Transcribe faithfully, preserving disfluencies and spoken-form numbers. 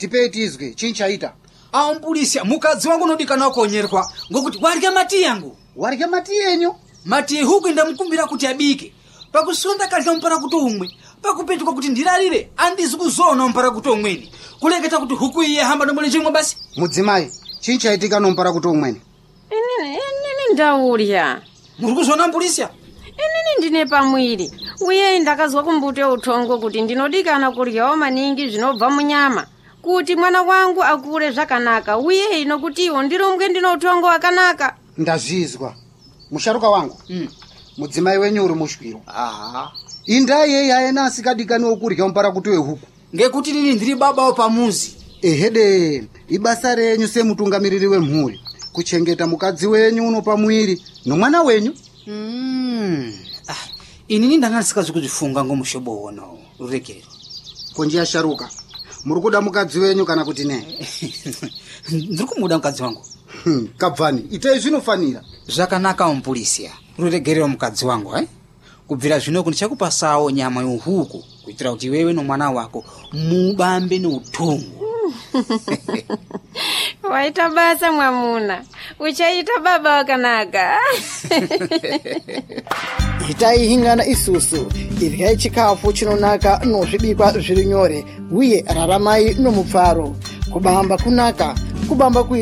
tipetizwe chinchaita. Awo mpulisia mukadzi wangu nodikana konyerwa ngokuti warya mati yangu. Warya mati yenyu? Mati huku ndamukumbira kuti abike. Pakusonda kalya mpara kuti umwe. Pakupetuka kuti ndirarire andizi kuzona mpara kuti umweni. Kuleketa kuti huku iye hamba ndomole chimwe basi. Mudzimai, chinchaitika nompara kuti umweni. Inini inini ndaulya. Muri kuzona mpulisia? Inini ndine pamwiri. Uye ndakazwa kumbute utongo kuti ndinodikana kuryawo maningi zvinobva munyama. Kuti mwana wangu akure zvakanaka uye ino kuti iwo ndirumbwe ndino utongo wakanaka. Ndazvizwa. Musharuka wangu. Mm. Mudzimai wenyu uri mushwiro. Aha. Indai yeye ayena asikadikani okurya mpara kuti wehuku. Ngekuti nini ndiri baba wapamuzi. Ehede, ibasa renyu semutungamiriri wemhuri. Kuchengeta mukadzi wenyu uno pamwiri nomwana wenyu. Mm. Ah, inini ndangasikazi kuzifunga ngomushobo wono. Urekero. Konjia sharuka. Murukuda mukadzi wenyu kana kuti ne? Ndiri kumuda mukadzi wangu. Hmm, kabvani, itai zvinofanira. Zvakanaka mpulisia. Ruregerero mukadzi wangu, eh? Kubvira zvino kuti chakupasawo nyama yohuku kuitira kuti wewe nomwana wako mubambe neutongo. Waita basa mwamuna. Uchaita baba wakanaka. Itai hingana isusu. Iryai chikafu chinonaka nozvibikwa zviri nyore uye raramai nomupfaro. Kubamba kunaka, kubamba kuita